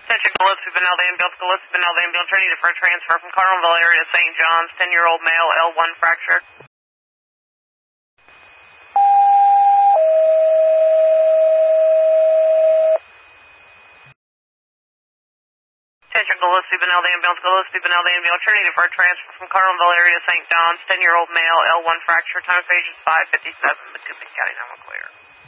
Attention Gillespie, Benel Ambulance, Gillespie, Benel Ambulance, ready for a transfer from Carlinville area to St. John's, 10-year-old male, L1 fracture. Attention Gillespie, Benel Ambulance, Gillespie, Benel Ambulance, ready for a transfer from Carlinville area to St. John's, 10-year-old male, L1 fracture, time of patient 5:57, Macoupin County, now clear.